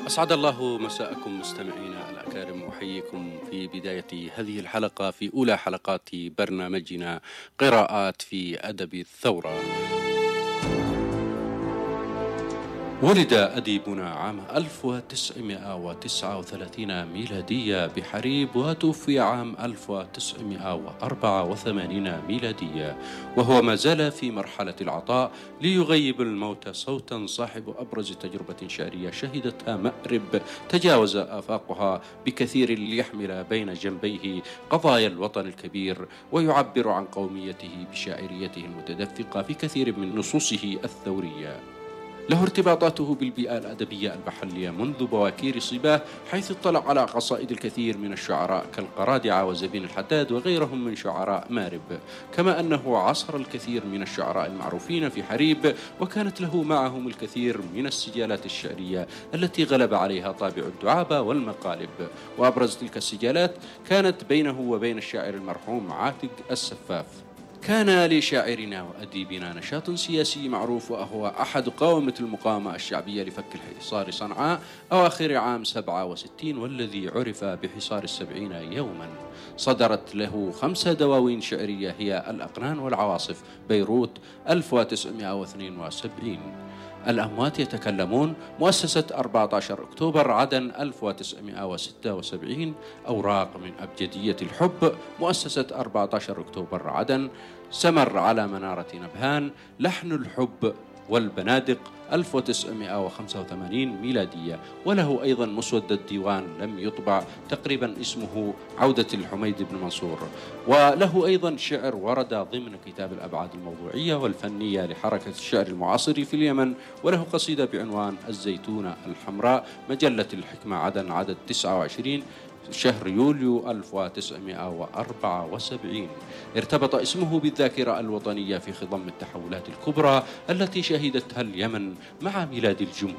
أسعد الله مساءكم مستمعينا الأكارم، أحييكم في بداية هذه الحلقة في أولى حلقات برنامجنا قراءات في أدب الثورة. ولد أديبنا عام 1939 ميلادية بحريب، وتوفي عام 1984 ميلادية، وهو ما زال في مرحلة العطاء ليغيب الموت صوتا، صاحب أبرز تجربة شعرية شهدتها مأرب تجاوز آفاقها بكثير ليحمل بين جنبيه قضايا الوطن الكبير، ويعبر عن قوميته بشاعريته المتدفقة في كثير من نصوصه الثورية. له ارتباطاته بالبيئة الأدبية المحلية منذ بواكير صباه، حيث اطلع على قصائد الكثير من الشعراء كالقرادعة وزبين الحداد وغيرهم من شعراء مارب، كما أنه عاصر الكثير من الشعراء المعروفين في حريب، وكانت له معهم الكثير من السجالات الشعرية التي غلب عليها طابع الدعابة والمقالب. وأبرز تلك السجالات كانت بينه وبين الشاعر المرحوم عاتق السفاف. كان لشاعرنا وأديبنا نشاط سياسي معروف، وهو أحد قوامة المقاومة الشعبية لفك الحصار صنعاء أواخر عام 67، والذي عرف بحصار 70 يوما. صدرت له 5 دواوين شعرية هي الأقنان والعواصف، بيروت 1972، الأموات يتكلمون، مؤسسة 14 أكتوبر، عدن 1976، أوراق من أبجدية الحب، مؤسسة 14 أكتوبر عدن، سمر على منارة نبهان، لحن الحب والبنادق 1985 ميلادية. وله أيضا مسودة ديوان لم يطبع تقريبا اسمه عودة الحميد بن منصور. وله أيضا شعر ورد ضمن كتاب الأبعاد الموضوعية والفنية لحركة الشعر المعاصر في اليمن، وله قصيدة بعنوان الزيتونة الحمراء، مجلة الحكمة عدن، عدد 29، شهر يوليو 1974. ارتبط اسمه بالذاكرة الوطنية في خضم التحولات الكبرى التي شهدتها اليمن مع ميلاد الجمهورية.